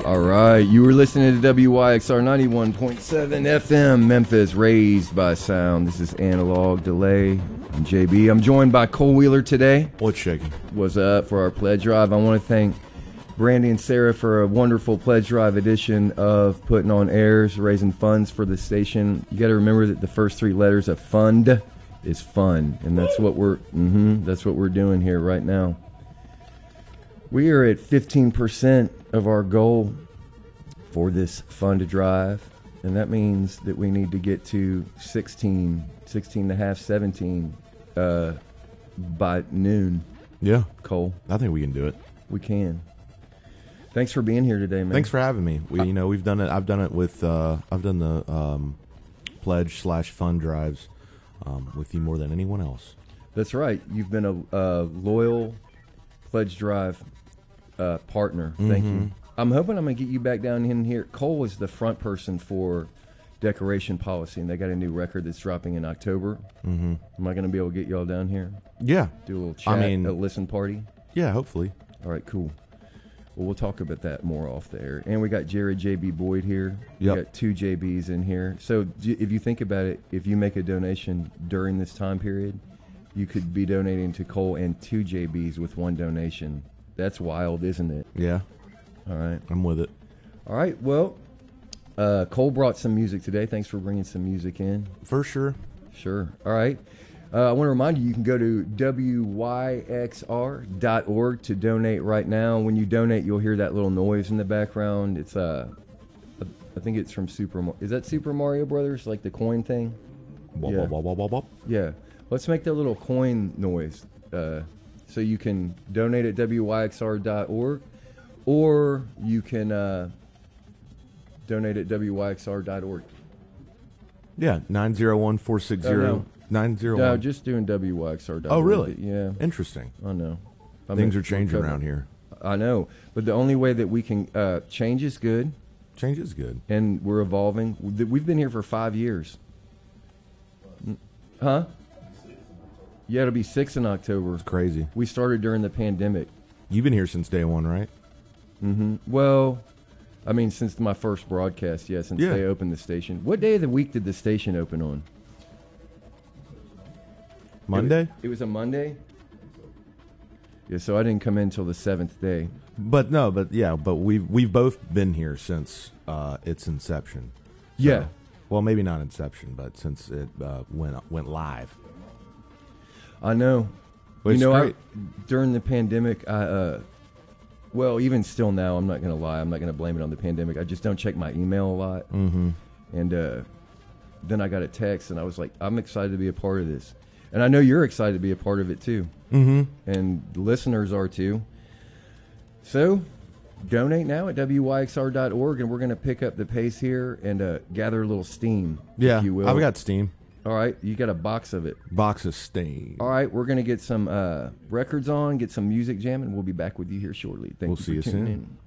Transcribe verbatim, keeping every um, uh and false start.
All right, you were listening to W Y X R ninety-one point seven F M, Memphis, raised by sound. This is Analog Delay. I'm J B. I'm joined by Cole Wheeler today. What's shaking? What's up for our pledge drive? I want to thank Brandy and Sarah for a wonderful pledge drive edition of Putting on Airs, raising funds for the station. You got to remember that the first three letters of fund is fun, and that's what we're mm-hmm, that's what we're doing here right now. We are at fifteen percent of our goal for this fund drive, and that means that we need to get to sixteen, sixteen and a half, seventeen uh, by noon. Yeah. Cole. I think we can do it. We can. Thanks for being here today, man. Thanks for having me. We, you know, we've done it. I've done it with. Uh, I've done the um, pledge slash fund drives um, with you more than anyone else. That's right. You've been a, a loyal pledge drive uh, partner. Thank mm-hmm. you. I'm hoping I'm gonna get you back down in here. Cole is the front person for Decoration Policy, and they got a new record that's dropping in October. Mm-hmm. Am I gonna be able to get y'all down here? Yeah. Do a little chat, I mean, a listen party. Yeah, hopefully. All right, cool. Well, we'll talk about that more off the air. And we got Jared J B Boyd here. Yep. We got two J Bs in here. So if you think about it, if you make a donation during this time period, you could be donating to Cole and two J Bs with one donation. That's wild, isn't it? Yeah. All right. I'm with it. All right. Well, uh, Cole brought some music today. Thanks for bringing some music in. For sure. Sure. All right. Uh, I want to remind you, you can go to W Y X R dot org to donate right now. When you donate, you'll hear that little noise in the background. It's, uh, I think it's from Super Mario. Is that Super Mario Brothers, like the coin thing? Wop, Yeah. wop, wop, wop, wop, wop. Yeah. Let's make that little coin noise. Uh, so you can donate at W Y X R dot org, or you can uh, donate at W Y X R dot org. Yeah, nine zero one four six zero nine zero one. No, just doing W Y X R dot org. Oh, really? Yeah. Interesting. I know. I Things mean, are changing we're around here. I know. But the only way that we can uh, change is good, Change is good. and we're evolving. We've been here for five years. Huh? Yeah, it'll be six in October. It's crazy. We started during the pandemic. You've been here since day one, right? Mm-hmm. Well, I mean, since my first broadcast, yeah, since Yeah. they opened the station. What day of the week did the station open on? Monday? It was, it was a Monday? Yeah, so I didn't come in until the seventh day. But no, but yeah, but we've we've both been here since uh, its inception. So, Yeah. Well, maybe not inception, but since it uh, went went live. I know. Well, you know, great. I, during the pandemic, I, uh, well, even still now, I'm not going to lie. I'm not going to blame it on the pandemic. I just don't check my email a lot. Mm-hmm. And uh, then I got a text, and I was like, I'm excited to be a part of this. And I know you're excited to be a part of it, too. Mm-hmm. And the listeners are, too. So, donate now at W Y X R dot org, and we're going to pick up the pace here and uh, gather a little steam, Yeah, if you will. I've got steam. All right, you got a box of it. Box of steam. All right, we're going to get some uh, records on, get some music jamming. We'll be back with you here shortly. Thank We'll you see for you tuning soon. in.